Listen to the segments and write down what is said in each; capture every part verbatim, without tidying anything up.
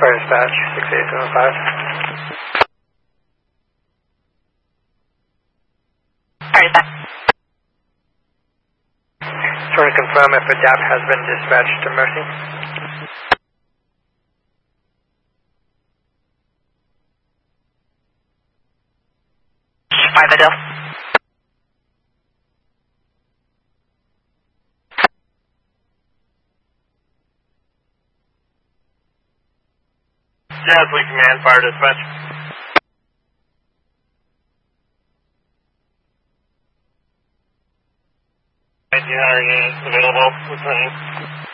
Fire dispatch, six eight seven five. Fire dispatch. Just want to confirm if a D A P has been dispatched to Mercy. Five Adele. Jasley Command, Fire Dispatch. nineteen hundred units available. What's the name?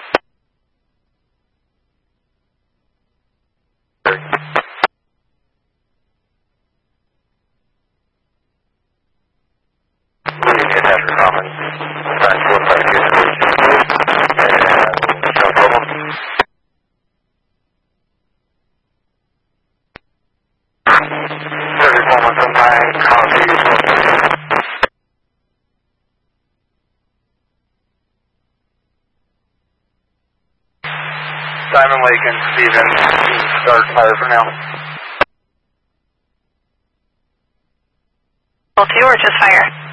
Diamond Lake and Stevens, start fire for now. Two or just fire?